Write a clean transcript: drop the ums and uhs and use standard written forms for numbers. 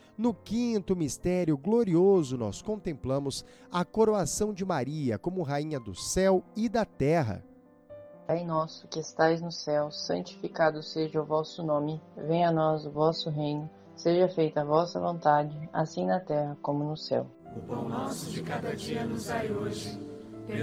No quinto mistério glorioso, nós contemplamos a coroação de Maria como Rainha do céu e da terra. Pai nosso que estais no céu, santificado seja o vosso nome. Venha a nós o vosso reino. Seja feita a vossa vontade, assim na terra como no céu. O pão nosso de cada dia nos dai hoje.